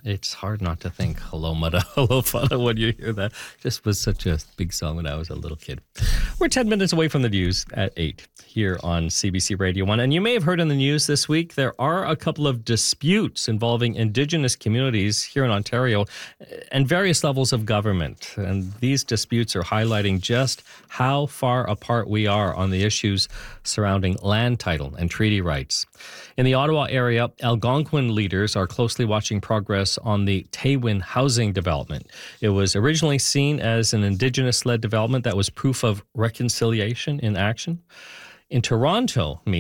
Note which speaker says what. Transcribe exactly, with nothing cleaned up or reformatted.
Speaker 1: It's hard not to think Hello Mudda, Hello Fada when you hear that. Just was such a big song when I was a little kid. We're ten minutes away from the news at eight here on C B C Radio one. And you may have heard in the news this week, there are a couple of disputes involving Indigenous communities here in Ontario and various levels of government. And these disputes are highlighting just how far apart we are on the issues surrounding land title and treaty rights. In the Ottawa area, Algonquin leaders are closely watching progress on the Taywin housing development. It was originally seen as an Indigenous-led development that was proof of reconciliation in action. In Toronto,